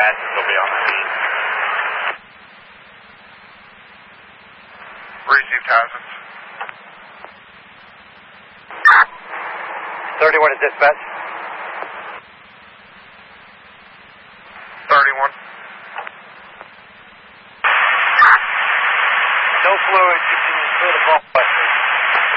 They'll be on the scene. Received hazards. 31 to dispatch. 31. No fluid, you can clear the ball.